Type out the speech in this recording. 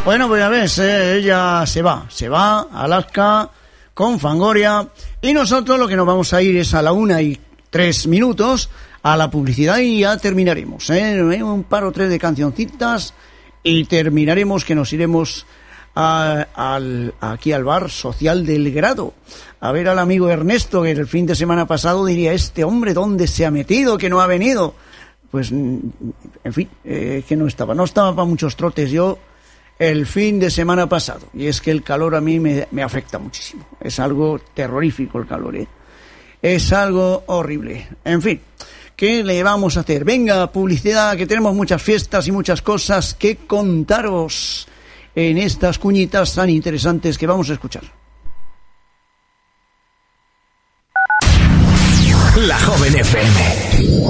Bueno, pues a ver, ella se va a Alaska con Fangoria, y nosotros lo que nos vamos a ir es a la 1:03 a la publicidad y ya terminaremos, un par o tres de cancioncitas y terminaremos, que nos iremos aquí al bar social del Grado a ver al amigo Ernesto, que el fin de semana pasado diría, este hombre ¿dónde se ha metido que no ha venido? Pues en fin, que no estaba para muchos trotes yo el fin de semana pasado, y es que el calor a mí me afecta muchísimo, es algo terrorífico el calor, es algo horrible. En fin, ¿qué le vamos a hacer? Venga, publicidad, que tenemos muchas fiestas y muchas cosas que contaros en estas cuñitas tan interesantes que vamos a escuchar. La Joven FM.